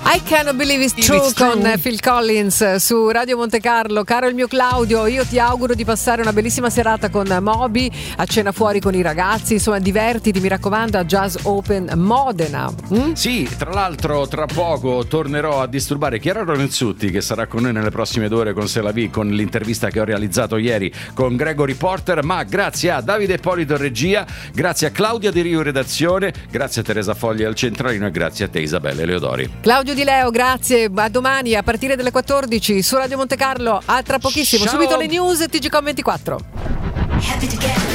I Can't Believe It's True con Phil Collins su Radio Monte Carlo. Caro il mio Claudio, io ti auguro di passare una bellissima serata con Moby, a cena fuori con i ragazzi, insomma divertiti, mi raccomando, a Jazz Open Modena. Sì, tra l'altro tra poco tornerò a disturbare Chiara Lorenzutti, che sarà con noi nelle prossime ore con C'est la vie, con l'intervista che ho realizzato ieri con Gregory Porter, ma grazie a Davide Ippolito regia, grazie a Claudia Di Rio redazione, grazie a Teresa Fogli al centralino e grazie a te Isabella Eleodori. Claudio Di Leo, grazie, a domani a partire dalle 14 su Radio Monte Carlo, a tra pochissimo. Ciao. Subito le news TGcom 24. Happy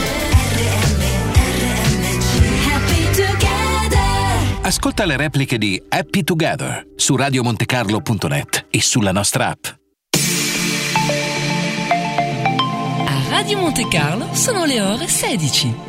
together. Ascolta le repliche di Happy Together su radiomontecarlo.net e sulla nostra app. A Radio Monte Carlo sono le ore 16.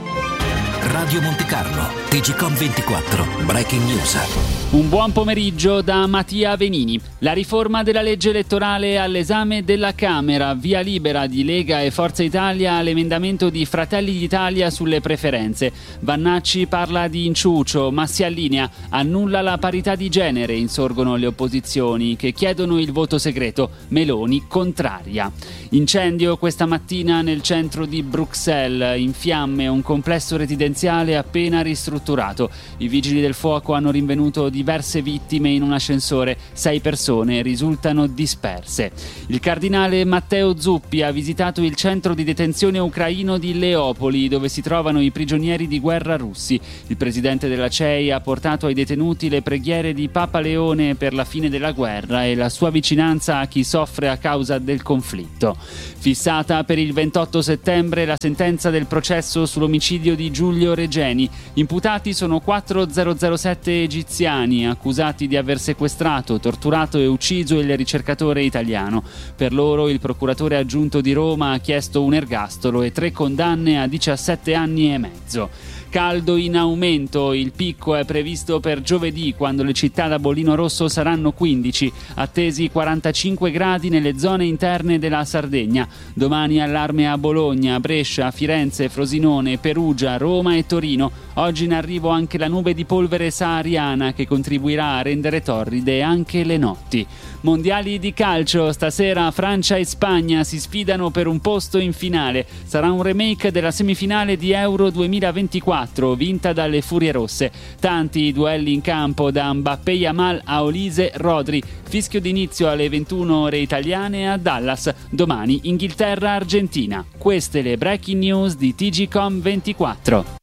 Radio Monte Carlo, TGcom 24, Breaking News. Un buon pomeriggio da Mattia Venini. La riforma della legge elettorale all'esame della Camera, via libera di Lega e Forza Italia all'emendamento di Fratelli d'Italia sulle preferenze. Vannacci parla di inciucio, ma si allinea, annulla la parità di genere, insorgono le opposizioni che chiedono il voto segreto. Meloni contraria. Incendio questa mattina nel centro di Bruxelles, in fiamme un complesso residenziale appena ristrutturato. I vigili del fuoco hanno rinvenuto diverse vittime in un ascensore, 6 persone risultano disperse. Il cardinale Matteo Zuppi ha visitato il centro di detenzione ucraino di Leopoli, dove si trovano i prigionieri di guerra russi. Il presidente della CEI ha portato ai detenuti le preghiere di Papa Leone per la fine della guerra e la sua vicinanza a chi soffre a causa del conflitto. Fissata per il 28 settembre la sentenza del processo sull'omicidio di Giulio Regeni. Imputati sono 4 007 egiziani accusati di aver sequestrato, torturato e ucciso il ricercatore italiano. Per loro il procuratore aggiunto di Roma ha chiesto un ergastolo e 3 condanne a 17 anni e mezzo. Caldo in aumento, il picco è previsto per giovedì, quando le città da bollino rosso saranno 15, attesi 45 gradi nelle zone interne della Sardegna. Domani allarme a Bologna, Brescia, Firenze, Frosinone, Perugia, Roma e Torino. Oggi in arrivo anche la nube di polvere sahariana che contribuirà a rendere torride anche le notti. Mondiali di calcio, stasera Francia e Spagna si sfidano per un posto in finale. Sarà un remake della semifinale di Euro 2024, vinta dalle Furie Rosse. Tanti i duelli in campo, da Mbappé Yamal a Olise Rodri. Fischio d'inizio alle 21 ore italiane a Dallas. Domani Inghilterra-Argentina. Queste le breaking news di TGcom 24.